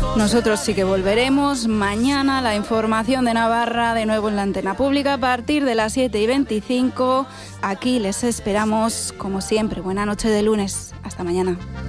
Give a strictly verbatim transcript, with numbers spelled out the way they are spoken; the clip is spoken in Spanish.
Nosotros sí que volveremos mañana. La información de Navarra de nuevo en la antena pública a partir de las siete y veinticinco. Aquí les esperamos como siempre. Buena noche de lunes. Hasta mañana.